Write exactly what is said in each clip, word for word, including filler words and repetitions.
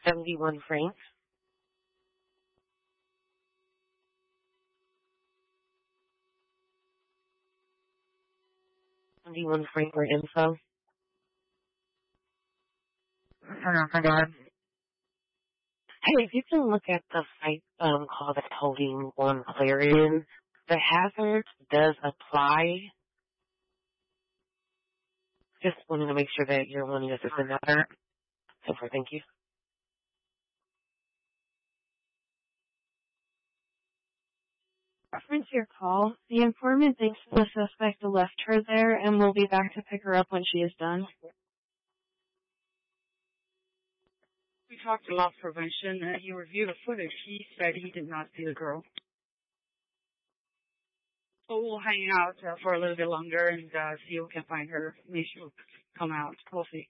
seventy-one Frank. seventy-one Frank for info. Turn on, go ahead. Hey, if you can look at the site um, call that's holding on Clarion, the hazard does apply. Just wanted to make sure that you're wanting us to send that out. So far, thank you. Reference your call. The informant thinks the suspect left her there and will be back to pick her up when she is done. We talked to loss prevention. Uh, he reviewed the footage. He said he did not see the girl. So we'll hang out uh, for a little bit longer and uh, see if we can find her. Maybe she'll come out. We'll see.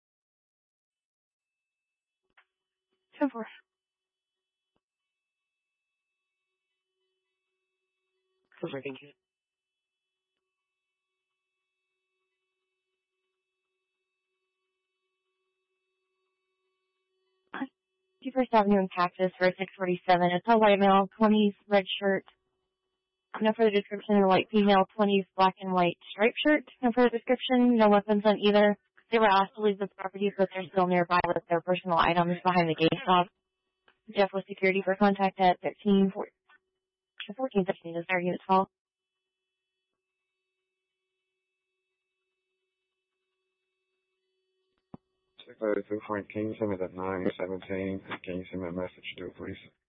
ten four. So far, thank you. First Avenue in Cactus for six forty-seven. It's a white male, twenties, red shirt. No further description. A white female, twenties, black and white striped shirt. No further description. No weapons on either. They were asked to leave the property, but they're still nearby with their personal items behind the gate stop. Jeff with security for contact at thirteen fourteen fifteen is their unit call. six thirty-two Frank, can you send me that nine seventeen? Can you send me a message to it, please?